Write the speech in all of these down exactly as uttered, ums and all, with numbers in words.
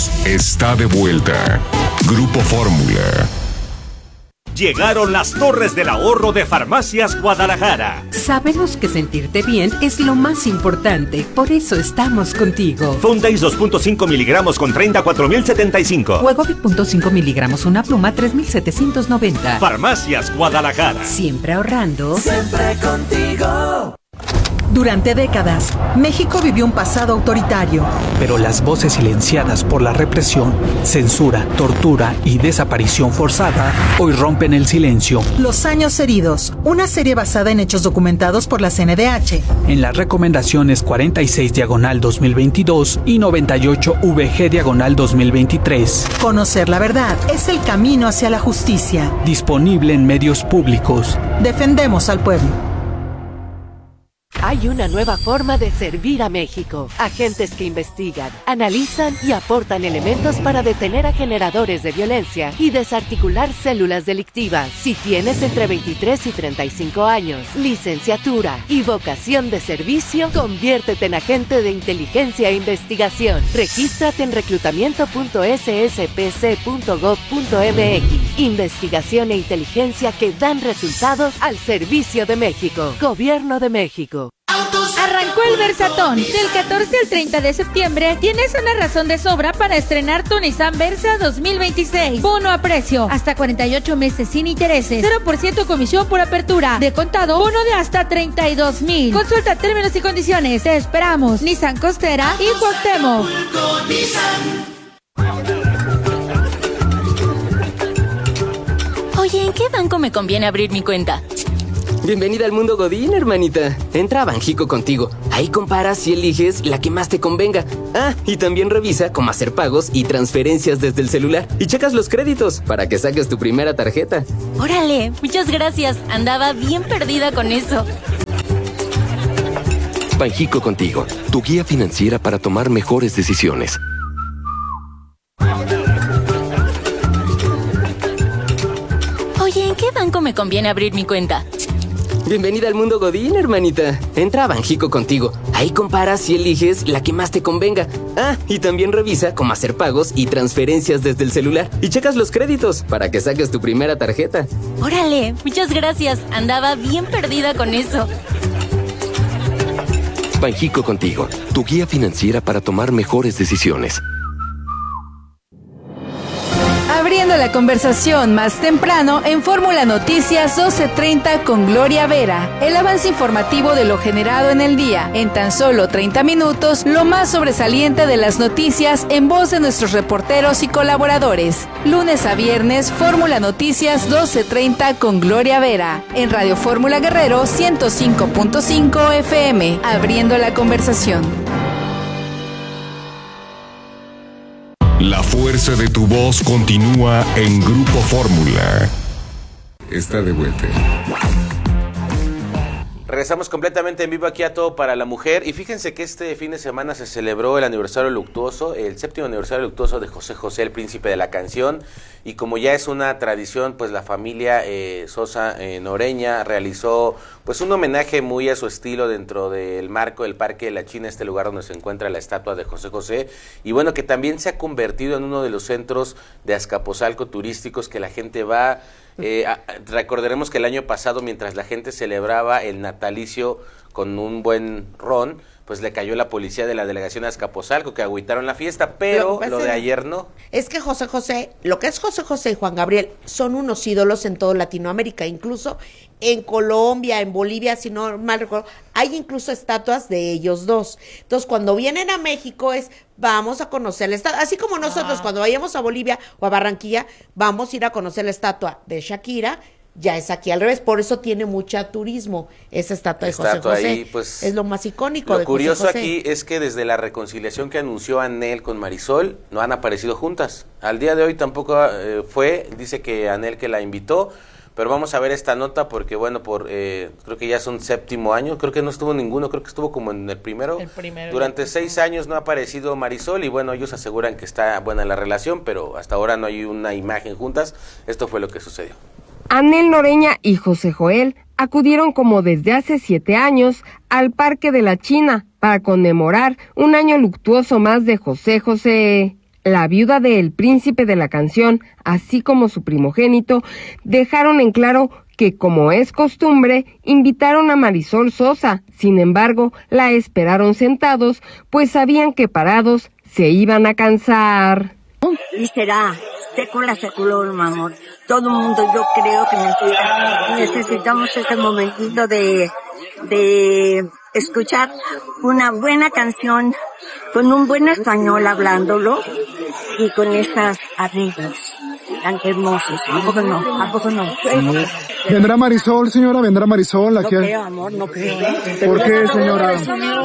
veintidós está de vuelta. Grupo Fórmula. Llegaron las torres del ahorro de Farmacias Guadalajara. Sabemos que sentirte bien es lo más importante, por eso estamos contigo. Fondeis dos punto cinco miligramos con treinta, cuatro mil setenta y cinco. Wegovy punto cinco miligramos, una pluma, tres mil setecientos noventa. Farmacias Guadalajara. Siempre ahorrando. Siempre contigo. Durante décadas, México vivió un pasado autoritario. Pero las voces silenciadas por la represión, censura, tortura y desaparición forzada hoy rompen el silencio. Los años heridos, una serie basada en hechos documentados por la C N D H. En las recomendaciones cuarenta y seis diagonal dos mil veintidós y noventa y ocho V G diagonal dos mil veintitrés. Conocer la verdad es el camino hacia la justicia. Disponible en medios públicos. Defendemos al pueblo. Hay una nueva forma de servir a México. Agentes que investigan, analizan y aportan elementos para detener a generadores de violencia y desarticular células delictivas. Si tienes entre veintitrés y treinta y cinco años, licenciatura y vocación de servicio, conviértete en agente de inteligencia e investigación. Regístrate en reclutamiento punto s s p c punto gov punto m x. Investigación e inteligencia que dan resultados al servicio de México. Gobierno de México. Arrancó el Versatón. Del catorce al treinta de septiembre tienes una razón de sobra para estrenar tu Nissan Versa dos mil veintiséis. Bono a precio, hasta cuarenta y ocho meses sin intereses, cero por ciento comisión por apertura. De contado, bono de hasta treinta y dos mil. Consulta términos y condiciones. Te esperamos. Nissan Costera y Cuauhtémoc. Oye, ¿en qué banco me conviene abrir mi cuenta? Bienvenida al mundo Godín, hermanita. Entra a Banjico Contigo. Ahí comparas y eliges la que más te convenga. Ah, y también revisa cómo hacer pagos y transferencias desde el celular. Y checas los créditos para que saques tu primera tarjeta. Órale, muchas gracias. Andaba bien perdida con eso. Banjico Contigo, tu guía financiera para tomar mejores decisiones. Oye, ¿en qué banco me conviene abrir mi cuenta? Bienvenida al mundo Godín, hermanita. Entra a Banjico Contigo. Ahí comparas y eliges la que más te convenga. Ah, y también revisa cómo hacer pagos y transferencias desde el celular. Y checas los créditos para que saques tu primera tarjeta. Órale, muchas gracias. Andaba bien perdida con eso. Banjico Contigo, tu guía financiera para tomar mejores decisiones. Abriendo la conversación más temprano en Fórmula Noticias doce treinta con Gloria Vera. El avance informativo de lo generado en el día. En tan solo treinta minutos, lo más sobresaliente de las noticias en voz de nuestros reporteros y colaboradores. Lunes a viernes, Fórmula Noticias doce treinta con Gloria Vera. En Radio Fórmula Guerrero ciento cinco punto cinco F M. Abriendo la conversación. La fuerza de tu voz continúa en Grupo Fórmula. Está de vuelta. Regresamos completamente en vivo aquí a Todo para la Mujer. Y fíjense que este fin de semana se celebró el aniversario luctuoso, el séptimo aniversario luctuoso de José José, el príncipe de la canción. Y como ya es una tradición, pues la familia eh, Sosa eh, Noreña realizó pues un homenaje muy a su estilo dentro del marco del Parque de la China, este lugar donde se encuentra la estatua de José José. Y bueno, que también se ha convertido en uno de los centros de Azcapotzalco turísticos que la gente va. Eh, a, recordaremos que el año pasado, mientras la gente celebraba el natalicio con un buen ron, pues le cayó la policía de la delegación de Azcapotzalco, que agüitaron la fiesta, pero lo, lo de ayer no. Es que José José, lo que es José José y Juan Gabriel son unos ídolos en toda Latinoamérica, incluso en Colombia, en Bolivia, si no mal recuerdo, hay incluso estatuas de ellos dos. Entonces, cuando vienen a México es, vamos a conocer la estatua, así como nosotros ah. cuando vayamos a Bolivia o a Barranquilla, vamos a ir a conocer la estatua de Shakira. Ya es aquí al revés, por eso tiene mucha turismo esa estatua de José José. Ahí, pues, es lo más icónico lo de curioso José José. Aquí es que desde la reconciliación que anunció Anel con Marisol, no han aparecido juntas. Al día de hoy tampoco eh, fue, dice que Anel que la invitó, pero vamos a ver esta nota porque bueno, por eh, creo que ya son séptimo año, creo que no estuvo ninguno, creo que estuvo como en el primero. El primero. Durante seis años no ha aparecido Marisol y bueno, ellos aseguran que está buena la relación, pero hasta ahora no hay una imagen juntas. Esto fue lo que sucedió. Anel Noreña y José Joel acudieron como desde hace siete años al Parque de la China para conmemorar un año luctuoso más de José José. La viuda del príncipe de la canción, así como su primogénito, dejaron en claro que, como es costumbre, invitaron a Marisol Sosa. Sin embargo, la esperaron sentados, pues sabían que parados se iban a cansar. Y será secula seculorum, amor. Todo el mundo, yo creo que necesita, necesitamos este momentito de, de escuchar una buena canción con un buen español hablándolo y con estas arreglos tan hermosos. ¿A poco no? ¿A poco no? ¿Vendrá Marisol, señora? ¿Vendrá Marisol? Aquí? No creo, amor, no creo. ¿Por qué, señora?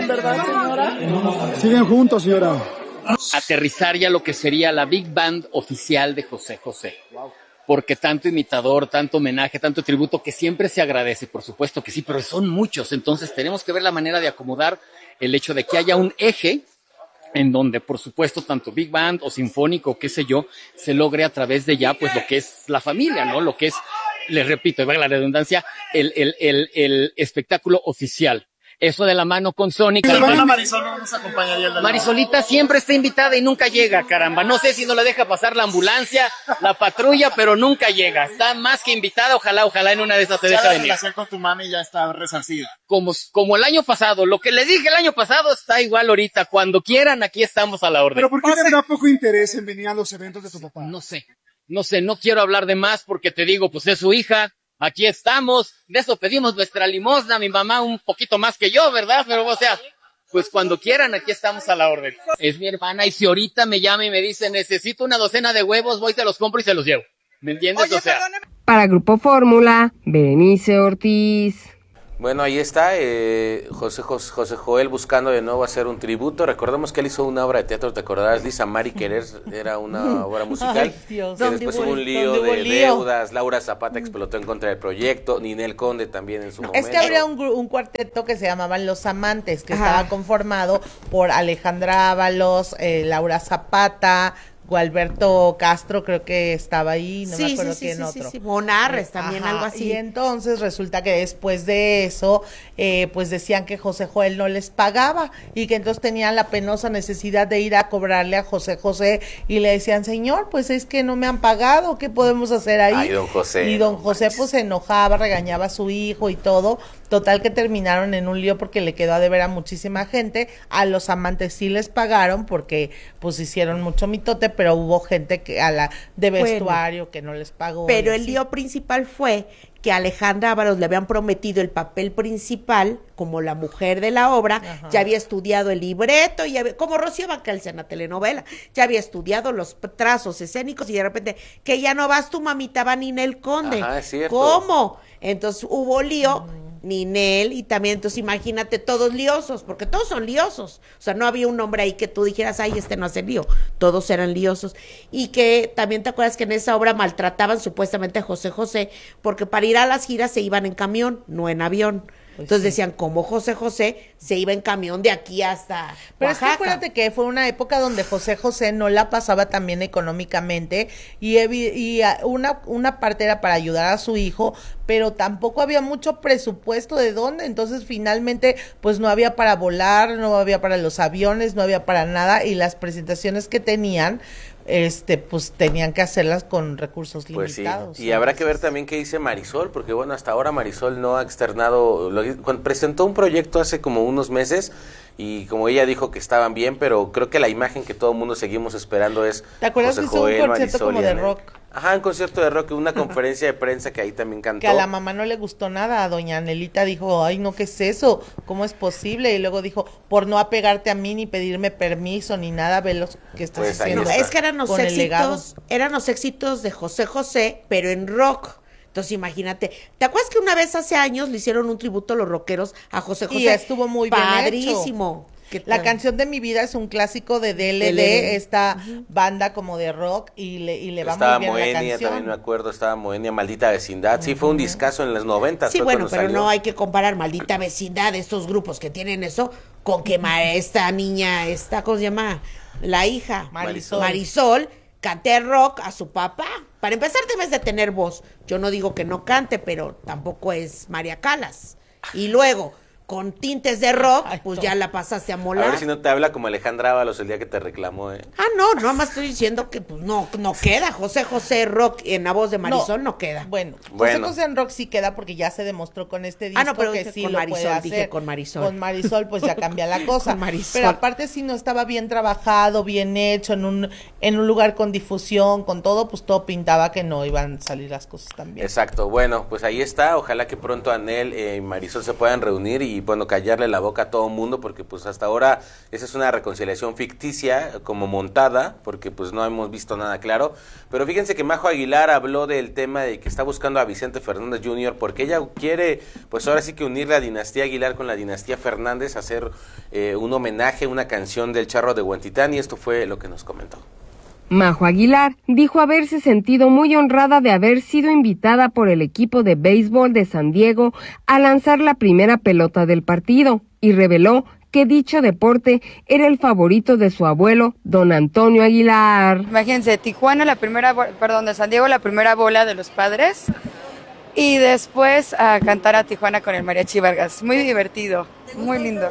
Siguen juntos, señora. Aterrizar ya lo que sería la Big Band oficial de José José. Porque tanto imitador, tanto homenaje, tanto tributo, que siempre se agradece, por supuesto que sí, pero son muchos. Entonces tenemos que ver la manera de acomodar el hecho de que haya un eje en donde, por supuesto, tanto Big Band o sinfónico, qué sé yo, se logre a través de ya, pues, lo que es la familia, ¿no? Lo que es, les repito, y valga la redundancia, el, el, el, el espectáculo oficial. Eso de la mano con Sónica. Marisol no nos acompañaría el de la... Marisolita siempre está invitada y nunca llega, caramba. No sé si no la deja pasar la ambulancia, la patrulla, pero nunca llega. Está más que invitada, ojalá, ojalá en una de esas se deja venir. La relación con tu mami ya está resarcida. Como, como el año pasado, lo que le dije el año pasado está igual ahorita. Cuando quieran, aquí estamos a la orden. ¿Pero por qué tendrá poco interés en venir a los eventos de tu papá? No sé, no sé, no quiero hablar de más porque te digo, pues es su hija. Aquí estamos, de eso pedimos nuestra limosna, mi mamá un poquito más que yo, ¿verdad? Pero, o sea, pues cuando quieran, aquí estamos a la orden. Es mi hermana, y si ahorita me llama y me dice, necesito una docena de huevos, voy, te los compro y se los llevo. ¿Me entiendes? Oye, o sea... Para Grupo Fórmula, Berenice Ortiz. Bueno, ahí está, eh, José, José, José Joel buscando de nuevo hacer un tributo. Recordemos que él hizo una obra de teatro, ¿te acordarás? Lisa Mari Querer era una obra musical. Ay, Dios. Que después hubo un lío de deudas, Laura Zapata explotó en contra del proyecto, Ninel Conde también en su momento. Es que habría un, un cuarteto que se llamaban Los Amantes, que Ajá. estaba conformado por Alejandra Ábalos, eh, Laura Zapata, Gualberto Castro, creo que estaba ahí, no sí, me acuerdo sí, quién sí, otro. Sí, sí. Monarres también, Ajá, algo así. Y entonces resulta que después de eso, eh, pues decían que José Joel no les pagaba y que entonces tenían la penosa necesidad de ir a cobrarle a José José y le decían, señor, pues es que no me han pagado, ¿qué podemos hacer ahí? Ay, don José. Y don José pues se enojaba, regañaba a su hijo y todo. Total que terminaron en un lío porque le quedó a deber a muchísima gente. A Los Amantes sí les pagaron porque pues hicieron mucho mitote, pero hubo gente que a la de vestuario bueno, que no les pagó. Pero el así. lío principal fue que a Alejandra Ábalos le habían prometido el papel principal como la mujer de la obra. Ajá. Ya había estudiado el libreto, y había, como Rocío Banquels en la telenovela, ya había estudiado los trazos escénicos y de repente, que ya no vas tu mamita, va Ninel Conde. Ajá, es cierto. ¿Cómo? Entonces hubo lío. Mm. Ninel, y también, entonces imagínate, todos liosos, porque todos son liosos, o sea, no había un hombre ahí que tú dijeras, ay, este no hace lío, todos eran liosos, y que también te acuerdas que en esa obra maltrataban supuestamente a José José, porque para ir a las giras se iban en camión, no en avión. Pues entonces sí. decían, ¿cómo José José se iba en camión de aquí hasta Pero Oaxaca? es que acuérdate que fue una época donde José José no la pasaba tan bien económicamente y, y una, una parte era para ayudar a su hijo, pero tampoco había mucho presupuesto de dónde, entonces finalmente pues no había para volar, no había para los aviones, no había para nada y las presentaciones que tenían este pues tenían que hacerlas con recursos limitados. Pues sí. Y habrá que ver también qué dice Marisol, porque bueno, hasta ahora Marisol no ha externado, lo, cuando presentó un proyecto hace como unos meses y como ella dijo que estaban bien, pero creo que la imagen que todo el mundo seguimos esperando es ¿te acuerdas José que hizo Joel, un concierto Marisol como de rock? Ajá, un concierto de rock, una conferencia de prensa que ahí también cantó. Que a la mamá no le gustó nada, a doña Anelita dijo, ay no, ¿qué es eso? ¿Cómo es posible? Y luego dijo, por no apegarte a mí ni pedirme permiso ni nada, ve lo que estás pues haciendo. No, es que eran los éxitos, eran los éxitos de José José, pero en rock. Entonces imagínate, ¿te acuerdas que una vez hace años le hicieron un tributo a los rockeros a José José? Y estuvo muy bien padrísimo. La canción de mi vida es un clásico de D L D, esta uh-huh. banda como de rock y le, y le va estaba muy bien Moenia, la canción. También me acuerdo, estaba Moenia, Maldita Vecindad, sí uh-huh. fue un discazo en los noventas. Sí, bueno, pero salió. No hay que comparar Maldita Vecindad, estos grupos que tienen eso, con que esta niña, esta, ¿cómo se llama? La hija, Marisol. Marisol, cante rock a su papá. Para empezar debes de tener voz, yo no digo que no cante, pero tampoco es María Calas. Y luego... con tintes de rock, pues ya la pasaste a molar. A ver si no te habla como Alejandra Ábalos el día que te reclamó, ¿eh? Ah, no, no más estoy diciendo que pues no, no queda. José José Rock en la voz de Marisol no, no queda. Bueno, bueno, José José en Rock sí queda porque ya se demostró con este disco ah, no, pero que sí con lo Marisol, puede hacer. dije con Marisol. Con Marisol pues ya cambia la cosa. Con Marisol. Pero aparte si no estaba bien trabajado, bien hecho, en un, en un lugar con difusión, con todo, pues todo pintaba que no iban a salir las cosas tan bien. Exacto, bueno, pues ahí está. Ojalá que pronto Anel eh, y Marisol se puedan reunir y bueno, callarle la boca a todo mundo, porque pues hasta ahora esa es una reconciliación ficticia, como montada, porque pues no hemos visto nada claro. Pero fíjense que Majo Aguilar habló del tema de que está buscando a Vicente Fernández junior porque ella quiere, pues ahora sí que unir la dinastía Aguilar con la dinastía Fernández, hacer eh, un homenaje, una canción del Charro de Huentitán, y esto fue lo que nos comentó. Majo Aguilar dijo haberse sentido muy honrada de haber sido invitada por el equipo de béisbol de San Diego a lanzar la primera pelota del partido y reveló que dicho deporte era el favorito de su abuelo, don Antonio Aguilar. Imagínense, Tijuana la primera, perdón, de San Diego la primera bola de los padres y después a cantar a Tijuana con el Mariachi Vargas. Muy divertido, muy lindo.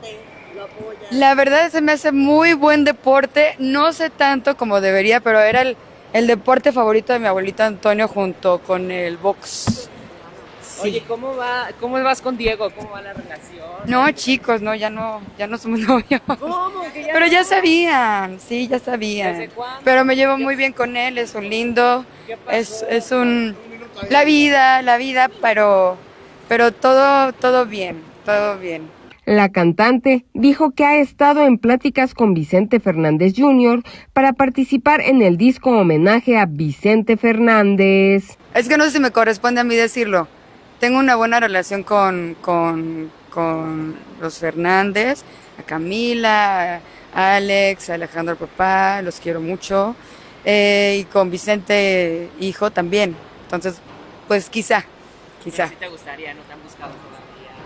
La verdad se me hace muy buen deporte, no sé tanto como debería, pero era el, el deporte favorito de mi abuelito Antonio junto con el box. Sí. Oye, ¿cómo va, cómo vas con Diego? ¿Cómo va la relación? No, chicos, no, ya no, ya no somos novios. ¿Cómo? ¿Que ya pero no? ya sabían, sí, ya sabían. ¿Desde cuándo? Pero me llevo muy bien con él, es un lindo, es, es un, la vida, la vida, pero, pero todo, todo bien, todo bien. La cantante dijo que ha estado en pláticas con Vicente Fernández junior para participar en el disco homenaje a Vicente Fernández. Es que no sé si me corresponde a mí decirlo. Tengo una buena relación con, con, con los Fernández, a Camila, a Alex, a Alejandro papá, los quiero mucho, eh, y con Vicente hijo también. Entonces, pues quizá, quizá. ¿Sí te gustaría? ¿No te han buscado todavía?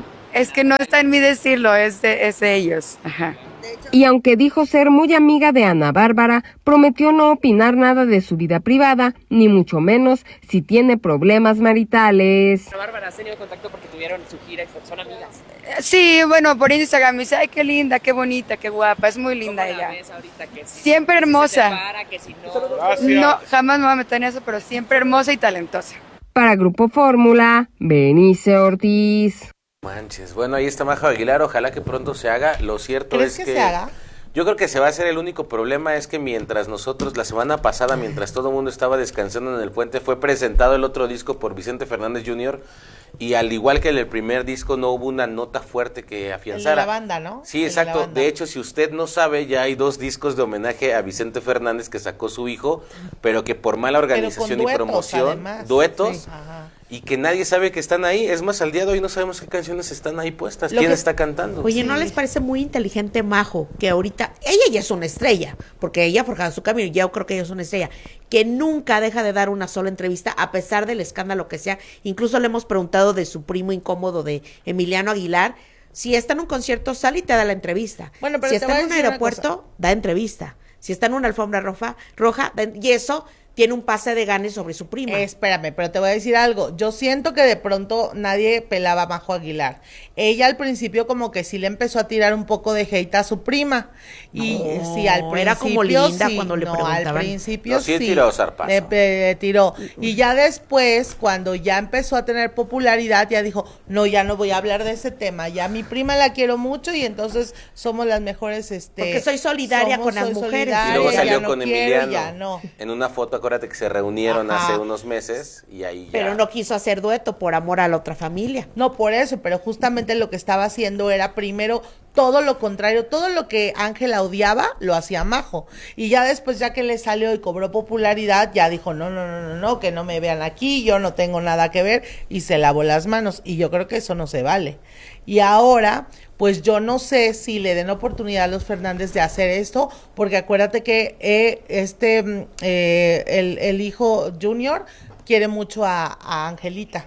Es que no está en mí decirlo, es de, es de ellos. Ajá. Y aunque dijo ser muy amiga de Ana Bárbara, prometió no opinar nada de su vida privada, ni mucho menos si tiene problemas maritales. Ana Bárbara, ¿has tenido contacto porque tuvieron su gira y son amigas? Sí, bueno, por Instagram me dice, ay, qué linda, qué bonita, qué guapa, es muy linda ¿Cómo la ella. ves ahorita? Que si, siempre hermosa. Si se separa, que si no... No, jamás me voy a meter en eso, pero siempre hermosa y talentosa. Para Grupo Fórmula, Benice Ortiz. Manches, bueno, ahí está Majo Aguilar, ojalá que pronto se haga. Lo cierto ¿Crees es que, que se haga? Yo creo que se va a hacer. El único problema es que mientras nosotros, la semana pasada, mientras todo el mundo estaba descansando en el puente, fue presentado el otro disco por Vicente Fernández junior y al igual que en el primer disco no hubo una nota fuerte que afianzara. El de la banda, ¿no? Sí, exacto. De, de hecho, si usted no sabe, ya hay dos discos de homenaje a Vicente Fernández que sacó su hijo, pero que por mala organización duetos, y promoción, además. duetos, Sí. y que nadie sabe que están ahí. Es más, al día de hoy no sabemos qué canciones están ahí puestas, Lo quién que- está cantando. Oye, ¿no les parece muy inteligente Majo? Que ahorita, ella ya es una estrella, porque ella ha forjado su camino, ya creo que ella es una estrella, que nunca deja de dar una sola entrevista, a pesar del escándalo que sea. Incluso le hemos preguntado de su primo incómodo de Emiliano Aguilar, si está en un concierto, sale y te da la entrevista. Bueno, pero si te está voy a en un decir una aeropuerto, da entrevista. Si está en una alfombra roja, roja, da- y eso tiene un pase de gane sobre su prima. Espérame, pero te voy a decir algo. Yo siento que de pronto nadie pelaba a Majo Aguilar. Ella al principio como que sí le empezó a tirar un poco de hate a su prima. Y No, sí, al principio era como linda sí, cuando le no, preguntaban. al principio No, sí sí. tiró zarpazo. Le, le tiró. Y ya después, cuando ya empezó a tener popularidad, ya dijo, no, ya no voy a hablar de ese tema. Ya mi prima la quiero mucho y entonces somos las mejores, este... Porque soy solidaria somos- con las soy mujeres. solidaria, Y luego ya salió no con quiero, Emiliano ya no. en una foto, acuérdate que se reunieron Ajá. hace unos meses y ahí ya. Pero no quiso hacer dueto por amor a la otra familia. No, por eso, pero justamente lo que estaba haciendo era primero todo lo contrario, todo lo que Ángela odiaba, lo hacía Majo. Y ya después, ya que le salió y cobró popularidad, ya dijo, no, no, no, no, no, que no me vean aquí, yo no tengo nada que ver, y se lavó las manos. Y yo creo que eso no se vale. Y ahora, pues yo no sé si le den oportunidad a los Fernández de hacer esto, porque acuérdate que eh, este, mm, eh, el, el hijo Junior quiere mucho a, a Angelita.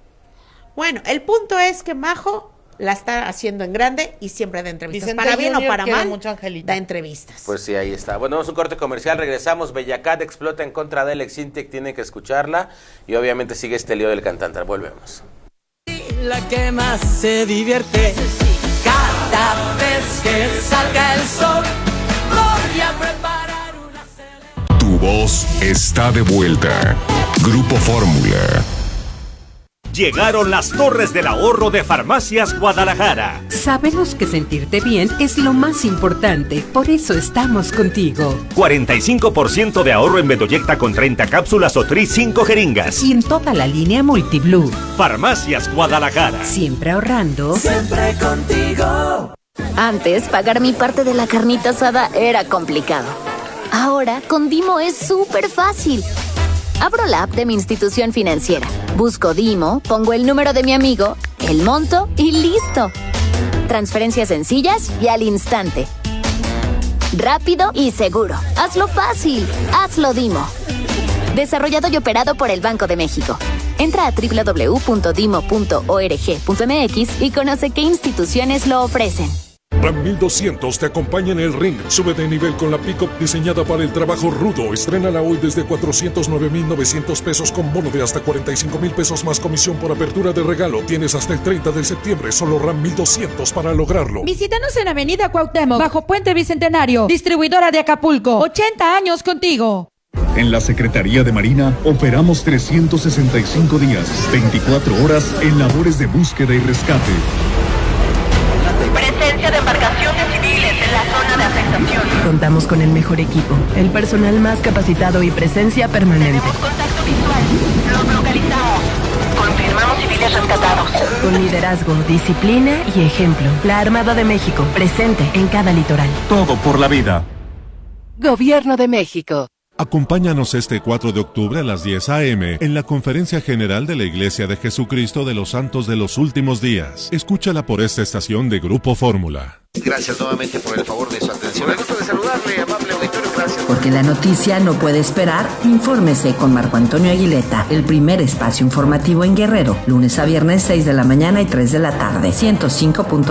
Bueno, el punto es que Majo la está haciendo en grande y siempre da entrevistas. Vicente Para bien Junior o para quiere mal, mucho a Angelita. da entrevistas. Pues sí, ahí está. Bueno, vamos a un corte comercial, regresamos. Bellacat explota en contra de Alex Intec, tiene que escucharla. Y obviamente sigue este lío del cantante. Volvemos. la que más se divierte. Cada vez que salga el sol, voy a preparar una cena. Tu voz está de vuelta. Grupo Fórmula. Llegaron las torres del ahorro de Farmacias Guadalajara. Sabemos que sentirte bien es lo más importante, por eso estamos contigo. cuarenta y cinco por ciento de ahorro en Bedoyecta con treinta cápsulas o Tris cinco jeringas. Y en toda la línea Multiblue. Farmacias Guadalajara. Siempre ahorrando. Siempre contigo. Antes, pagar mi parte de la carnita asada era complicado. Ahora, con Dimo es súper fácil. Abro la app de mi institución financiera, busco Dimo, pongo el número de mi amigo, el monto y ¡listo! Transferencias sencillas y al instante. Rápido y seguro. Hazlo fácil. Hazlo Dimo. Desarrollado y operado por el Banco de México. Entra a doble u doble u doble u punto dimo punto org punto m x y conoce qué instituciones lo ofrecen. Ram mil doscientos te acompaña en el ring. Sube de nivel con la pick-up diseñada para el trabajo rudo. Estrénala hoy desde cuatrocientos nueve mil novecientos pesos con bono de hasta cuarenta y cinco mil pesos más comisión por apertura de regalo. Tienes hasta el treinta de septiembre. Solo Ram mil doscientos para lograrlo. Visítanos en Avenida Cuauhtémoc, bajo Puente Bicentenario. Distribuidora de Acapulco. ochenta años contigo. En la Secretaría de Marina operamos trescientos sesenta y cinco días, veinticuatro horas en labores de búsqueda y rescate. Presencia de embarcaciones civiles en la zona de afectación. Contamos con el mejor equipo, el personal más capacitado y presencia permanente. Tenemos contacto visual. Los localizamos. Confirmamos civiles rescatados. Con liderazgo, disciplina y ejemplo. La Armada de México, presente en cada litoral. Todo por la vida. Gobierno de México. Acompáñanos este cuatro de octubre a las diez a eme en la Conferencia General de la Iglesia de Jesucristo de los Santos de los Últimos Días. Escúchala por esta estación de Grupo Fórmula. Gracias nuevamente por el favor de su atención. Me gusta de saludarle, amable auditorio, gracias. Porque la noticia no puede esperar, infórmese con Marco Antonio Aguileta, el primer espacio informativo en Guerrero, lunes a viernes seis de la mañana y tres de la tarde, ciento cinco punto